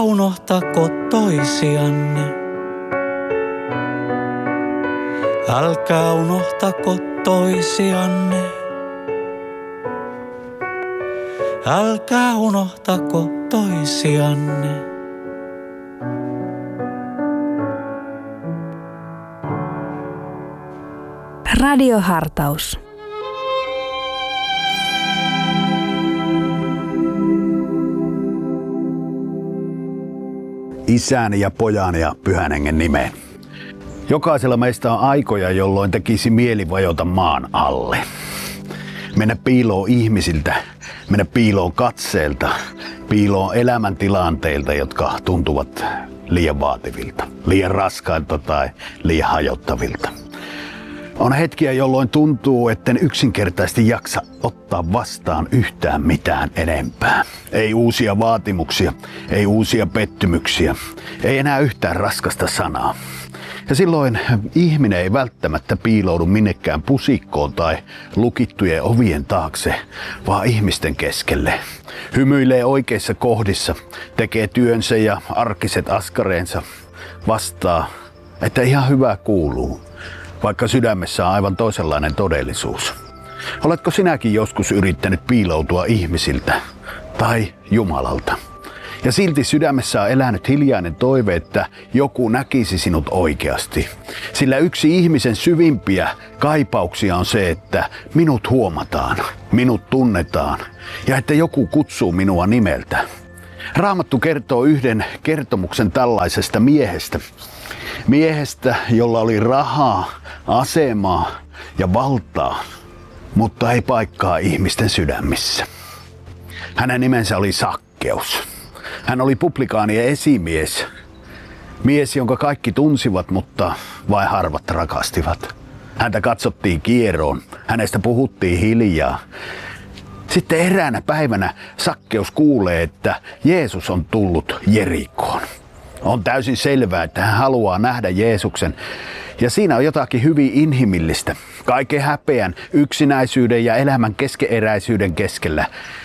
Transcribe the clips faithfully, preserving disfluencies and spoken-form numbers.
unohtako toisianne. Älkää unohtako toisianne. Älkää unohtako toisianne. Radiohartaus. Isän ja pojan ja pyhän hengen nimeen. Jokaisella meistä on aikoja, jolloin tekisi mieli vajota maan alle. Mennä piiloon ihmisiltä, mennä piiloon katseelta, piiloon elämäntilanteilta, jotka tuntuvat liian vaativilta, liian raskailta tai liian hajottavilta. On hetkiä, jolloin tuntuu, etten yksinkertaisesti jaksa ottaa vastaan yhtään mitään enempää. Ei uusia vaatimuksia, ei uusia pettymyksiä, ei enää yhtään raskasta sanaa. Ja silloin ihminen ei välttämättä piiloudu minnekään pusikkoon tai lukittujen ovien taakse, vaan ihmisten keskelle. Hymyilee oikeissa kohdissa, tekee työnsä ja arkiset askareensa, vastaa, että ihan hyvä kuuluu, vaikka sydämessä on aivan toisenlainen todellisuus. Oletko sinäkin joskus yrittänyt piiloutua ihmisiltä tai Jumalalta? Ja silti sydämessä on elänyt hiljainen toive, että joku näkisi sinut oikeasti. Sillä yksi ihmisen syvimpiä kaipauksia on se, että minut huomataan, minut tunnetaan ja että joku kutsuu minua nimeltä. Raamattu kertoo yhden kertomuksen tällaisesta miehestä. Miehestä, jolla oli rahaa, asemaa ja valtaa, mutta ei paikkaa ihmisten sydämissä. Hänen nimensä oli Sakkeus. Hän oli publikaanien esimies. Mies, jonka kaikki tunsivat, mutta vain harvat rakastivat. Häntä katsottiin kieroon, hänestä puhuttiin hiljaa. Sitten eräänä päivänä Sakkeus kuulee, että Jeesus on tullut Jerikoon. On täysin selvää, että hän haluaa nähdä Jeesuksen. Ja siinä on jotakin hyvin inhimillistä. Kaiken häpeän, yksinäisyyden ja elämän keskeeräisyyden keskellä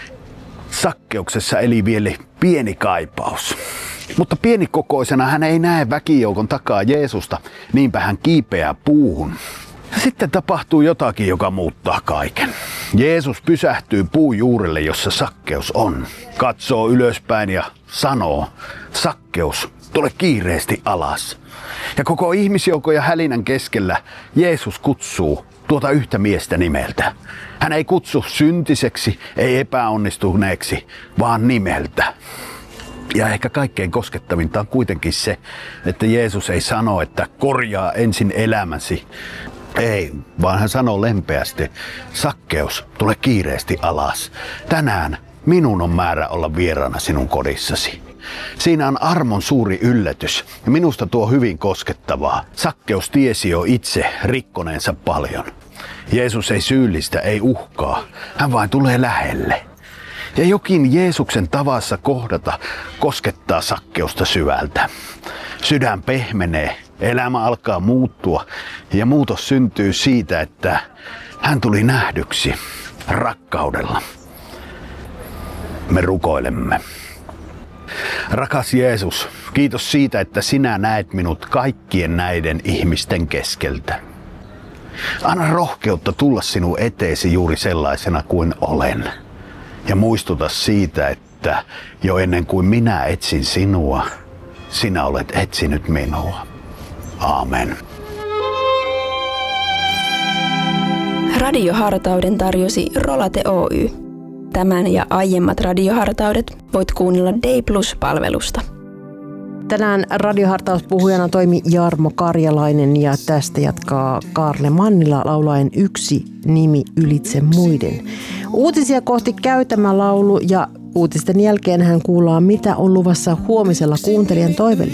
Sakkeuksessa eli vielä pieni kaipaus. Mutta pienikokoisena hän ei näe väkijoukon takaa Jeesusta, niinpä hän kiipeää puuhun. Ja sitten tapahtuu jotakin, joka muuttaa kaiken. Jeesus pysähtyy puun juurelle, jossa Sakkeus on. Katsoo ylöspäin ja sanoo, Sakkeus, tule kiireesti alas. Ja koko ihmisjoukon ja hälinän keskellä Jeesus kutsuu tuota yhtä miestä nimeltä. Hän ei kutsu syntiseksi, ei epäonnistuneeksi, vaan nimeltä. Ja ehkä kaikkein koskettavinta on kuitenkin se, että Jeesus ei sano, että korjaa ensin elämäsi. Ei, vaan hän sanoo lempeästi, Sakkeus, tule kiireesti alas. Tänään minun on määrä olla vieraana sinun kodissasi. Siinä on armon suuri yllätys ja minusta tuo hyvin koskettavaa. Sakkeus tiesi jo itse rikkoneensa paljon. Jeesus ei syyllistä, ei uhkaa. Hän vain tulee lähelle. Ja jokin Jeesuksen tavassa kohdata koskettaa Sakkeusta syvältä. Sydän pehmenee, elämä alkaa muuttua ja muutos syntyy siitä, että hän tuli nähdyksi rakkaudella. Me rukoilemme. Rakas Jeesus, kiitos siitä, että sinä näet minut kaikkien näiden ihmisten keskeltä. Anna rohkeutta tulla sinun eteesi juuri sellaisena kuin olen. Ja muistuta siitä, että jo ennen kuin minä etsin sinua, sinä olet etsinyt minua. Aamen. Radiohartauden tarjosi Rolate Oy. Tämän ja aiemmat radiohartaudet voit kuunnella D Plus-palvelusta. Tänään radiohartauspuhujana toimi Jarmo Karjalainen ja tästä jatkaa Kaarle Mannila laulaen Yksi nimi ylitse muiden. Uutisia kohti käy tämä laulu ja uutisten jälkeen hän kuullaan, mitä on luvassa huomisella kuuntelijan toivelistalla.